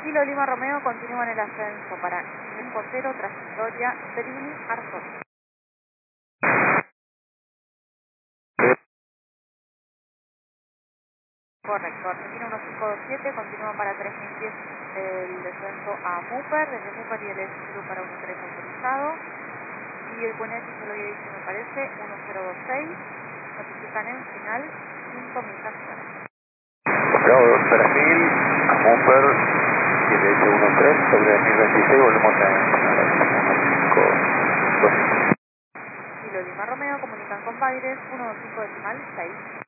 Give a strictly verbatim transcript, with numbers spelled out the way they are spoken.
Kilo Lima Romeo continúa en el ascenso para Info Cero, trayectoria Perini, Arzón. Correcto, Argentina uno cinco dos siete, continúa para tres mil pies el descenso a Mupper, desde Mupper y el Zulu para uno tres autorizado. Y el Buenetti se lo había dicho, me parece, uno cero dos seis, notifican en final cinco mil canciones. Bravo, tres mil, a Mupper, y el S uno tres, sobre dos mil veintiséis, volvemos a uno cinco dos. Kilo Lima Romeo, comunican con Baires, uno dos cinco decimal seis.